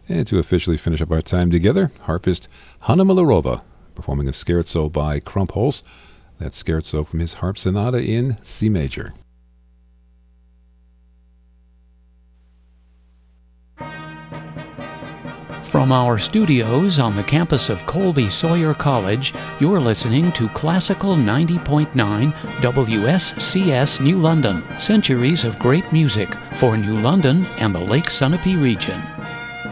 And to officially finish up our time together, harpist Hanna Miller performing a scherzo by Krumpholz. That scherzo from his harp sonata in C major. From our studios on the campus of Colby Sawyer College, you're listening to Classical 90.9 WSCS New London. Centuries of great music for New London and the Lake Sunapee region.